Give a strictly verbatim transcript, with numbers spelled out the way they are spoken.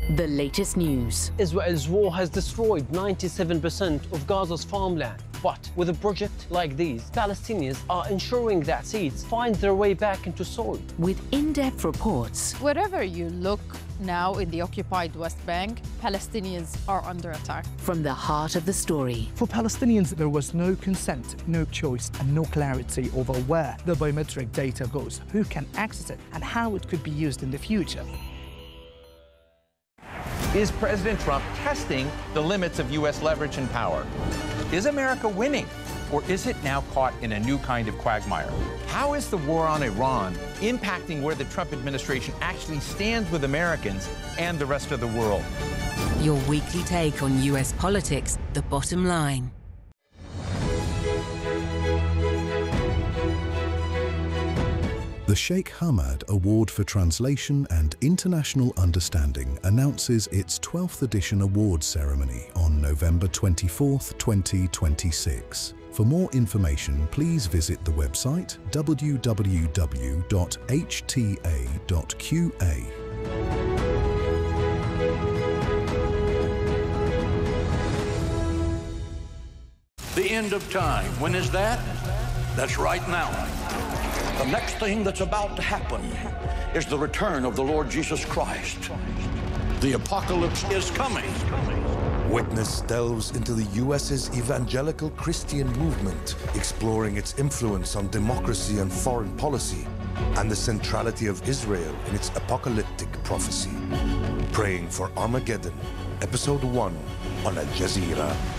The latest news. Israel's war has destroyed ninety-seven percent of Gaza's farmland. But with a project like these, Palestinians are ensuring that seeds find their way back into soil. With in-depth reports. Wherever you look now in the occupied West Bank, Palestinians are under attack. From the heart of the story. For Palestinians, there was no consent, no choice, and no clarity over where the biometric data goes, who can access it, and how it could be used in the future. Is President Trump testing the limits of U S leverage and power? Is America winning, or is it now caught in a new kind of quagmire? How is the war on Iran impacting where the Trump administration actually stands with Americans and the rest of the world? Your weekly take on U S politics, The Bottom Line. The Sheikh Hamad Award for Translation and International Understanding announces its twelfth edition awards ceremony on November twenty-fourth, twenty twenty-six. For more information, please visit the website w w w dot h t a dot q a. The end of time. When is that? That's right now. The next thing that's about to happen is the return of the Lord Jesus Christ. The apocalypse is coming. Witness delves into the U S's evangelical Christian movement, exploring its influence on democracy and foreign policy, and the centrality of Israel in its apocalyptic prophecy. Praying for Armageddon, Episode one on Al Jazeera.